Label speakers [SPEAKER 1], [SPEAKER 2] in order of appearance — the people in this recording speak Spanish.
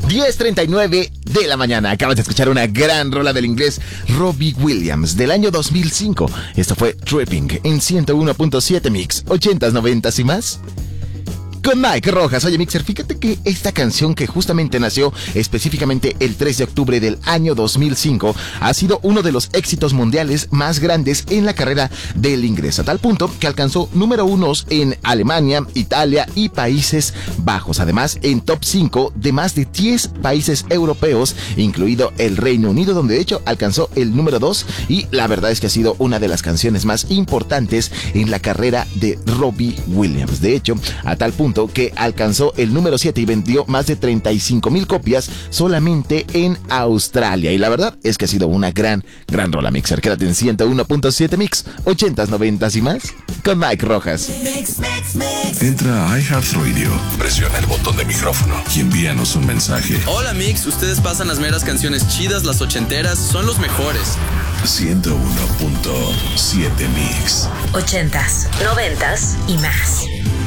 [SPEAKER 1] 10:39 de la mañana. Acabas de escuchar una gran rola del inglés Robbie Williams del año 2005. Esto fue Tripping en 101.7 Mix, 80s, 90s y más. Con Mike Rojas. Oye, Mixer, fíjate que esta canción, que justamente nació específicamente el 3 de octubre del año 2005, ha sido uno de los éxitos mundiales más grandes en la carrera del inglés, a tal punto que alcanzó número 1 en Alemania, Italia y Países Bajos. Además, en top 5 de más de 10 países europeos, incluido el Reino Unido, donde de hecho alcanzó el número 2. Y la verdad es que ha sido una de las canciones más importantes en la carrera de Robbie Williams. De hecho, a tal punto que alcanzó el número 7 y vendió más de 35,000 copias solamente en Australia. Y la verdad es que ha sido una gran rola, Mixer. Quédate en 101.7 Mix, 80s, 90s y más, con Mike Rojas.
[SPEAKER 2] Entra a iHeartRadio, presiona el botón de micrófono y envíanos un mensaje.
[SPEAKER 3] Hola, Mix, ustedes pasan las meras canciones chidas, las ochenteras, son los mejores.
[SPEAKER 2] 101.7 Mix.
[SPEAKER 4] 80s, 90s y más.